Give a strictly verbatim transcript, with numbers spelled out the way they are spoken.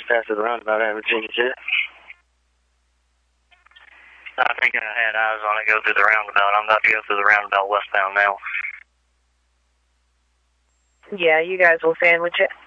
just passed through the roundabout. I haven't seen it yet. I think I had eyes on it go through the roundabout. I'm about to go through the roundabout westbound now. Yeah, you guys will sandwich it.